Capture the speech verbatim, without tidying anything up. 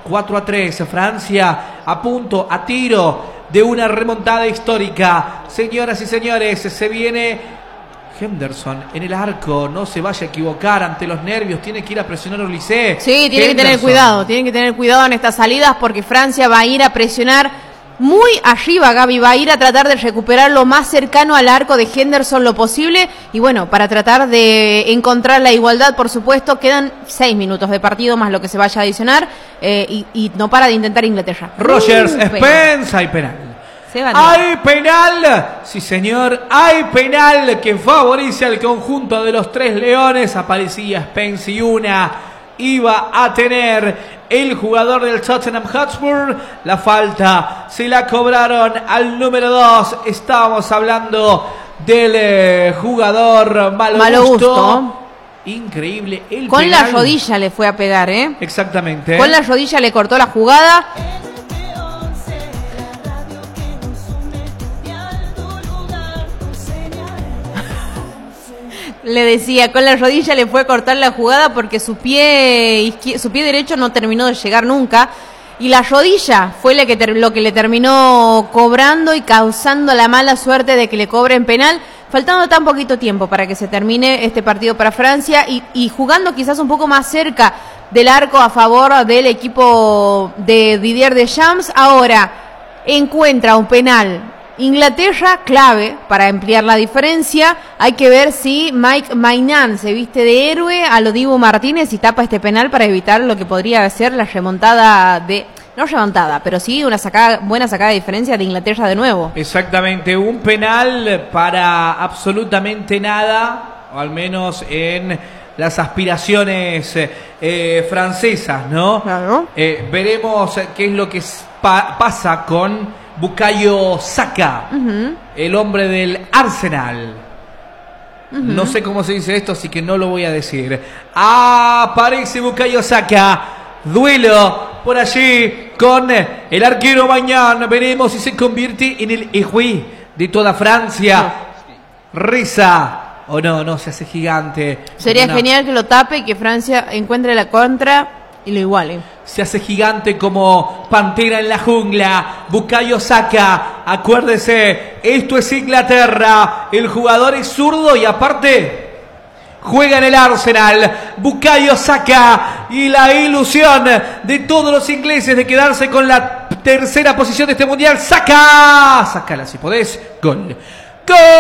cuatro a tres. Francia a punto, a tiro de una remontada histórica. Señoras y señores, se viene Henderson en el arco. No se vaya a equivocar ante los nervios. Tiene que ir a presionar a Olise. Sí, tiene Henderson. que tener cuidado. Tienen que tener cuidado en estas salidas porque Francia va a ir a presionar muy arriba. Gaby va a ir a tratar de recuperar lo más cercano al arco de Henderson lo posible. Y bueno, para tratar de encontrar la igualdad, por supuesto, quedan seis minutos de partido más lo que se vaya a adicionar. Eh, y, y no para de intentar Inglaterra. Rogers, uh, Spence, hay penal. Se va Hay penal, sí señor, hay penal que favorece al conjunto de los Tres Leones. Aparecía Spence y una iba a tener el jugador del Tottenham Hotspur. La falta se la cobraron al número dos. Estábamos hablando del eh, jugador Malo, Malo Gusto. Gusto. Increíble el Con penal. la rodilla le fue a pegar, ¿eh? Exactamente. Con la rodilla le cortó la jugada. Le decía, con la rodilla le fue a cortar la jugada porque su pie izquier- su pie derecho no terminó de llegar nunca. Y la rodilla fue la que ter- lo que le terminó cobrando y causando la mala suerte de que le cobren penal, faltando tan poquito tiempo para que se termine este partido para Francia y, y jugando quizás un poco más cerca del arco a favor del equipo de Didier Deschamps. Ahora encuentra un penal Inglaterra, clave para ampliar la diferencia. Hay que ver si Mike Maignan se viste de héroe a lo Dibu Martínez y tapa este penal para evitar lo que podría ser la remontada de... No remontada, pero sí una sacada, buena sacada de diferencia de Inglaterra de nuevo. Exactamente, un penal para absolutamente nada, o al menos en las aspiraciones eh, francesas, ¿no? Claro. Eh, veremos qué es lo que pa- pasa con Bukayo Saka, Uh-huh. el hombre del Arsenal. Uh-huh. No sé cómo se dice esto, así que no lo voy a decir. Aparece Bukayo Saka. Duelo por allí con el arquero Maignan. Veremos si se convierte en el héroe de toda Francia. Reza. O no, no, se hace gigante. Sería Una- genial que lo tape y que Francia encuentre la contra y lo iguale. Se hace gigante como pantera en la jungla. Bukayo Saka, acuérdese, esto es Inglaterra. El jugador es zurdo y aparte juega en el Arsenal. Bukayo Saka y la ilusión de todos los ingleses de quedarse con la tercera posición de este mundial. Saka, sácala si podés. Gol. Gol.